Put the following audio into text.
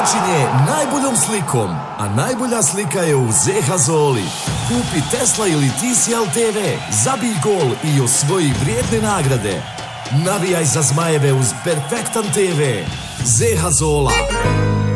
počinje najboljom slikom, a najbolja slika je u ZH Zoli. Kupi Tesla ili TCL TV, zabij gol i osvoji vrijedne nagrade. Navijaj za Zmajeve uz Perfektan TV. ZH Zola.